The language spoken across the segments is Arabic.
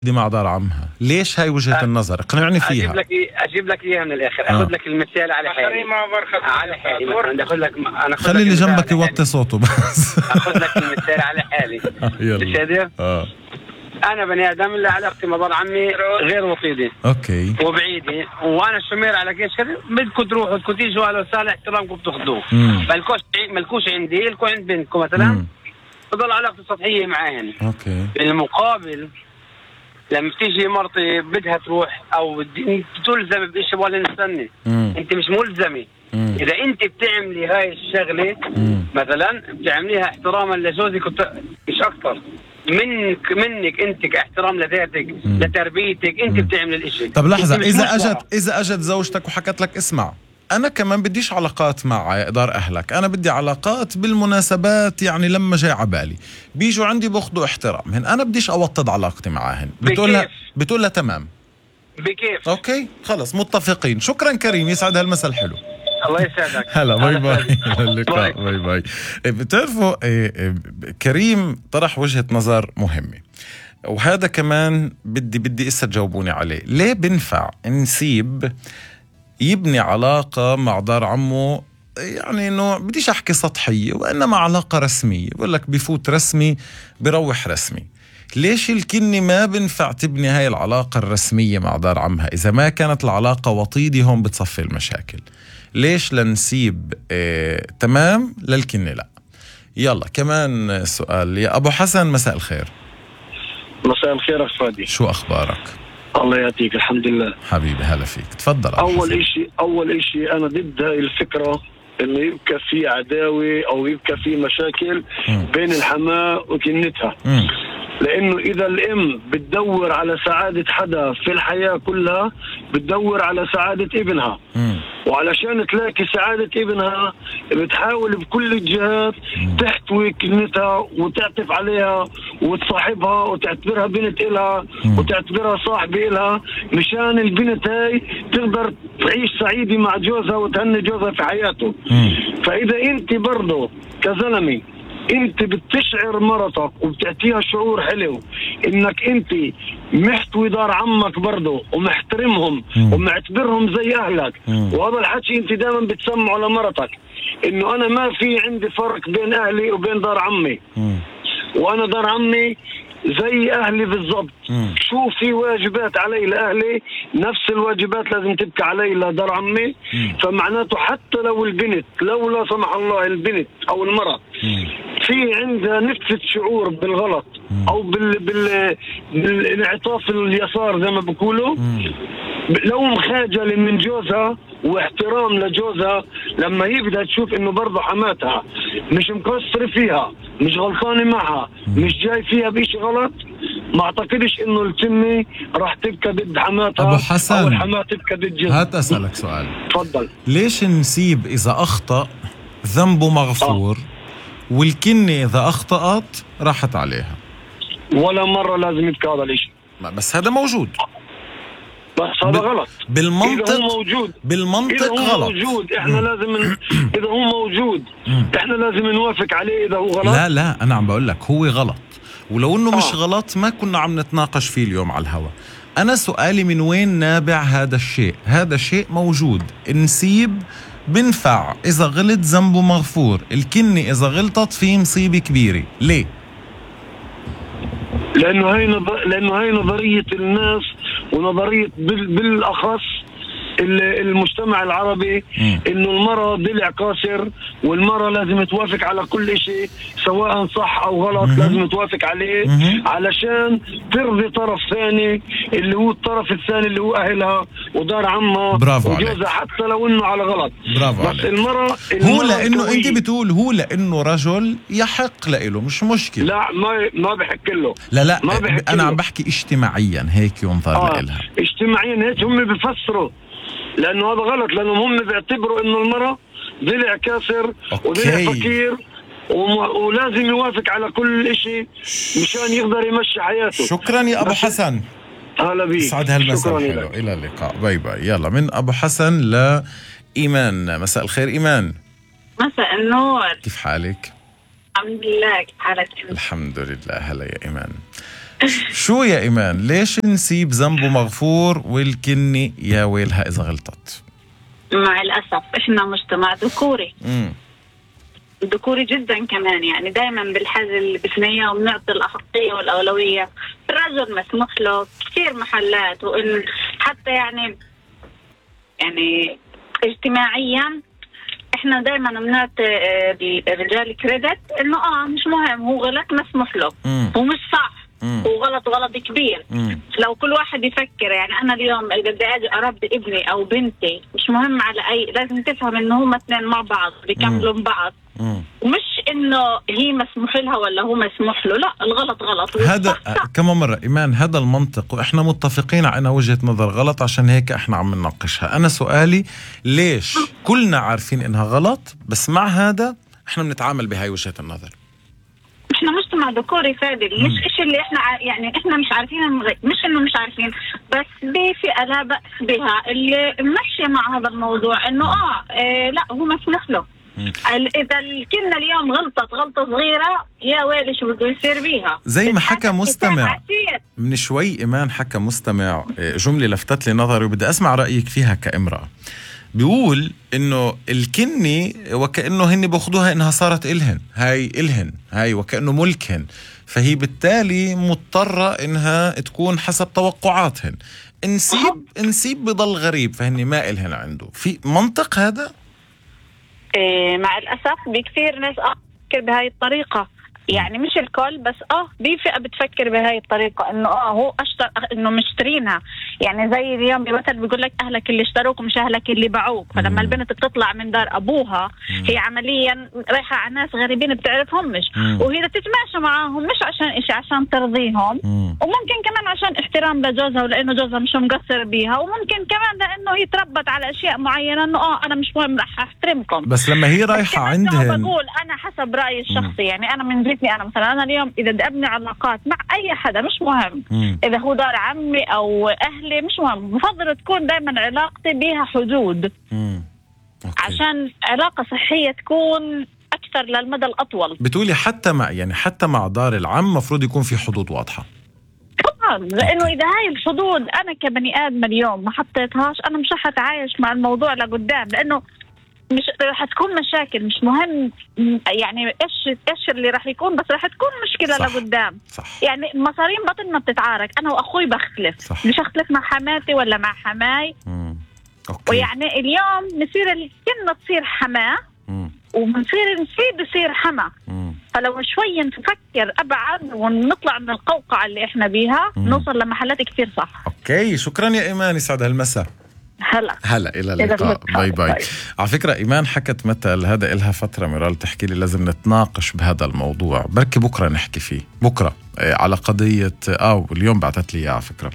دي مع دار عمها، ليش هاي وجهة النظر؟ اقنعني فيها. اجيب لك اياها من الاخر. اخذ لك المثال على حالي. على حالي مثلا اخذ لك خلي اللي جنبك يوطي صوته بس. اخذ لك المثال على حالي. يلا. انا بني ادم اللي علاقتي مع دار عمي غير وطيدة، اوكي، وبعيدة، وانا الشمير على كشر. بدكم تروحوا بدكم تيجوا على وسائل احترامكم بتاخذوه. مالكوش عندي، لكم عند بنتكم مثلا. بضل علاقتي سطحية معاهن. اوكي. بالمقابل لما تيجي مرتي بدها تروح او تلزم بشيء ولا نستنى، انت مش ملزمه. اذا انت بتعملي هاي الشغله مثلا بتعمليها احتراما لجوزك مش اكثر منك انت كاحترام لذاتك لتربيتك، انت بتعمل الاشي. طب لحظه، اذا اجت زوجتك وحكت لك اسمع أنا كمان بديش علاقات مع دار أهلك، أنا بدي علاقات بالمناسبات، يعني لما جاي عبالي بيجوا عندي باخدوا احترامهن، أنا بديش أوطد علاقتي معاهن. بتقولها تمام بكيف. أوكي خلص متفقين. شكرا كريم، يسعد هالمساء الحلو. الله يسعدك. هلا باي باي. اللقاء باي باي. بتعرفوا كريم طرح وجهة نظر مهمة، وهذا كمان بدي إسا تجاوبوني عليه. ليه بنفع نسيب يبني علاقة مع دار عمه، يعني انه بديش احكي سطحية وانما علاقة رسمية، بقول لك بفوت رسمي بروح رسمي. ليش الكني ما بنفع تبني هاي العلاقة الرسمية مع دار عمها؟ اذا ما كانت العلاقة وطيدة هون بتصفي المشاكل. ليش لنسيب تمام للكني لا؟ يلا كمان سؤال يا ابو حسن. مساء الخير. مساء الخير أخوادي، شو اخبارك؟ الله يعطيك. الحمد لله حبيبي، هلا فيك، تفضل. اول اشي انا ضد هاي الفكره انه يبقى في عداوه او يبقى في مشاكل بين الحماه وكنتها. لانه اذا الام بتدور على سعاده حدا في الحياه كلها بتدور على سعاده ابنها، وعلشان تلاقي سعاده ابنها بتحاول بكل الجهات تحتوي كنتها وتعطف عليها وتصاحبها وتعتبرها بنت إلها وتعتبرها صاحبة إلها، مشان البنت هاي تقدر تعيش سعيدة مع جوزها وتهني جوزها في حياته. فإذا أنت برضه كزلمي انت بتشعر مرتك وبتعطيها شعور حلو انك انت محتوي دار عمك برضه ومحترمهم ومعتبرهم زي اهلك، وهذا الحكي انت دائما بتسمعه لمرتك انه انا ما في عندي فرق بين اهلي وبين دار عمي، وانا دار عمي زي اهلي بالضبط. شو في واجبات علي لاهلي نفس الواجبات لازم تبقى علي لدار عمي. فمعناته حتى لو البنت، لو لا سمح الله البنت او المرأة في عندها نفس شعور بالغلط او بالانعطاف اليسار زي ما بقولوا، لو مخاجل من جوزها واحترام لجوزها، لما هي بدها تشوف انه برضه حماتها مش مقصر فيها، مش غلطانة معها، مش جاي فيها بشي غلط، ما اعتقدش انه التمي راح تبقى ضد حماتها ابو حسن او الحماه تبقى ضد جوزها. هات اسالك سؤال. تفضل. ليش نسيب اذا اخطأ ذنبه مغفور والكني اذا اخطأت راحت عليها؟ ولا مرة لازم يبقى هذا الاشي، بس هذا موجود. بس هذا غلط بالمنطق. إذا هو موجود بالمنطق إذا هو غلط. موجود احنا لازم اذا هو موجود احنا لازم نوافق عليه. اذا هو غلط لا انا عم بقول لك هو غلط، ولو انه مش غلط ما كنا عم نتناقش فيه اليوم على الهواء. انا سؤالي من وين نابع هذا الشيء؟ هذا شيء موجود. نسيب بنفع اذا غلط ذنبه مغفور، الكني اذا غلطت فيه مصيبة كبيرة. ليه؟ لانه هاي نظرية الناس ونظرية بالاخص المجتمع العربي انه المرأة ضلع قاصر والمرأة لازم توافق على كل شيء سواء صح او غلط، لازم توافق عليه علشان ترضي طرف ثاني اللي هو الطرف الثاني اللي هو اهلها ودار عمها وجوزها حتى لو انه على غلط. برافو بس عليك. المرأة هو لانه انت بتقول هو لانه رجل يحق له، مش مشكلة. لا ما بحق له. لا انا عم بحكي اجتماعيا هيك ينظر لها. اجتماعيا هيك هم بيفسروا، لانه هذا غلط، لانه هم بيعتبروا انه المرأة ضلع كاسر وضلع فقير ولازم يوافق على كل شيء مشان يقدر يمشي حياته. شكرا يا ابو حسن. هلا بيك. سعد هالمساء الحلو. الى اللقاء. باي باي. يلا من ابو حسن لايمان. مساء الخير ايمان. مساء النور. كيف حالك؟ الحمد لله. كيف حالك؟ الحمد لله. هلا يا ايمان. شو يا إيمان، ليش نسيب ذنبه مغفور والكني يا ويلها إذا غلطت؟ مع الأسف إحنا مجتمع ذكوري. ذكوري جدا كمان، يعني دائما بالحاجة اللي بثنية وبنعطي الأحقية والأولوية. الرجل مسموح له كثير محلات، وإن حتى يعني اجتماعيا احنا دائما بنعطي الرجال كريدت انه مش مهم، هو غلط مسموح له، ومش صح، وغلط غلط كبير. لو كل واحد يفكر، يعني انا اليوم اللي بدي اجي اربي ابني او بنتي، مش مهم على اي، لازم تفهم انه هم اثنين مع بعض بيكملوا بعض، ومش انه هي مسموح لها ولا هو مسموح له. لا، الغلط غلط. هذا كمان مرة إيمان، هذا المنطق وإحنا متفقين على أنها وجهة نظر غلط، عشان هيك إحنا عم نناقشها. أنا سؤالي ليش كلنا عارفين إنها غلط، بس مع هذا إحنا بنتعامل بهاي وجهة النظر؟ احنا مجتمع ذكوري فادي، مش إشي اللي احنا يعني احنا مش عارفين، مش انه مش عارفين، بس فئة لا بأس بها اللي ماشية مع هذا الموضوع انه لا هو مسموح له. اذا كنا اليوم غلطة صغيرة، يا ويلي شو بده يصير بيها. زي ما حكى مستمع من شوي، إيمان حكى مستمع جملة لفتت لي نظري وبدي أسمع رأيك فيها كامرأة. بيقول إنه الكني وكأنه هن بأخذوها إنها صارت إلهن هاي وكأنه ملكهن، فهي بالتالي مضطرة إنها تكون حسب توقعاتهن. نسيب بضل غريب، فهن ما إلهن عنده. في منطق هذا؟ مع الأسف بكثير ناس بتفكر بهاي الطريقة، يعني مش الكل، بس دي فئة بتفكر بهاي الطريقة انه هو انه مشترينها. يعني زي اليوم بمثل بيقول لك اهلك اللي اشتروك ومش اهلك اللي باعوك. فلما البنت بتطلع من دار ابوها، هي عمليا رايحة على ناس غريبين بتعرفهمش، وهي تتماشى معاهم مش عشان إشي، عشان ترضيهم، وممكن كمان عشان احترام لجوزها ولانه جوزها مش مقصر بيها، وممكن كمان لانه هي تربت على اشياء معينة انه انا مش مهم رح احترمكم. بس لما هي رايحة عندهم، بقول انا حسب رأيي الشخصي، يعني انا من بيتي انا مثلا، انا اليوم اذا بدي ابني علاقات مع اي حدا مش مهم اذا هو دار عمي او اهلي، مش مهم، بفضل تكون دائما علاقتي بها حدود، عشان علاقة صحية تكون اكثر للمدى الاطول. بتقولي حتى مع دار العم مفروض يكون في حدود واضحة طبعا، لانه اذا هاي الحدود انا كبني ادم اليوم ما حطيتهاش، انا مش رح اتعايش مع الموضوع لقدام، لانه مش رح تكون مشاكل. مش مهم يعني ايش اللي رح يكون، بس رح تكون مشكلة لقدام. يعني مصارين بطن ما بتتعارك، انا واخوي بختلف، مش اختلف مع حماتي ولا مع حماي. ويعني اليوم كنا تصير حماه وبنصير نسيب يصير حما. فلو شوي نفكر ابعد ونطلع من القوقعة اللي احنا بيها، نوصل لمحلات كتير صح. اوكي، شكرا يا إيمان، يسعد هالمساء. هلا إلى اللقاء. باي. على فكرة إيمان حكت مثل هذا إلها فترة ميرال تحكي لي لازم نتناقش بهذا الموضوع، بركي بكرة نحكي فيه، بكرة على قضية واليوم بعتت لي على فكرة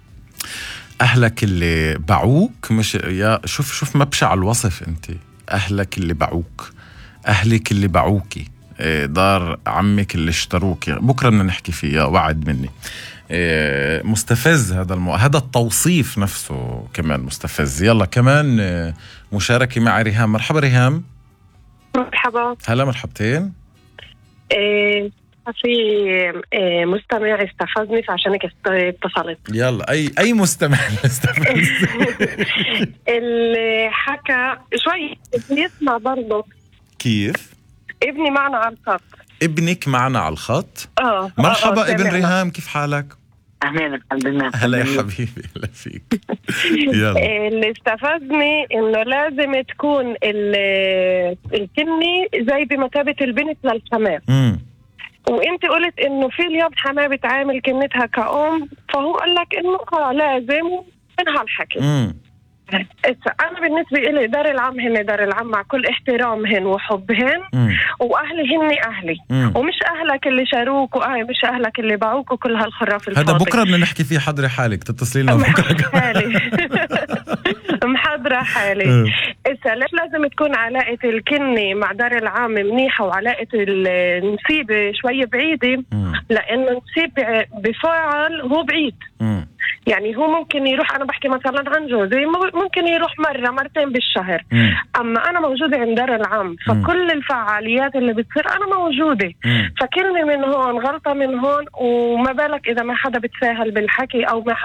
أهلك اللي باعوك، مش يا شوف مبشع الوصف. أنت أهلك اللي باعوك، أهلك اللي باعوكي، دار عمك اللي اشتروك. بكرة بدنا نحكي فيه، وعد مني. مستفز هذا التوصيف نفسه كمان مستفز. يلا كمان مشاركة مع ريهام. مرحبا ريهام. مرحبا. هلا مرحبتين. في مستمع استفزني فعشان هيك اتصلت. يلا اي مستمع استفز. اللي حكى شوي يسمع برضه. كيف؟ ابني معنا على الخط. ابنك معنا على الخط؟ مرحبا ابن ريهام، كيف حالك؟ أهلا، الحمد لله. هلا يا حبيبي، هلا فيك. يلا. اللي استفزني إنه لازم تكون الكني زي بمثابة البنت للحمام. وانت قلت إنه في اليوم حمام بتعامل كنتها كأم، فهو قال لك إنه لازم منها الحكي. أنا بالنسبة إلي دار العم هن دار العم مع كل احترامهن وحبهن، وأهلي هن أهلي، ومش أهلك اللي شاروك مش أهلك اللي باعوك وكل هالخراف الفاضي. هذا بكرة بدنا نحكي فيه. حضري حالك تتصلي لنا بكرة. محضرة حالي. ليش لازم تكون علاقة الكني مع دار العام منيحة وعلاقة النسيب شوية بعيدة؟ لأنه النسيب بفعل هو بعيد. يعني هو ممكن يروح، أنا بحكي مثلا عن جوزي، ممكن يروح مرة مرتين بالشهر. أما أنا موجودة عند دار العم، فكل الفعاليات اللي بتصير أنا موجودة. فكلمة من هون غلطة من هون، وما بالك إذا ما حدا بتساهل بالحكي أو ما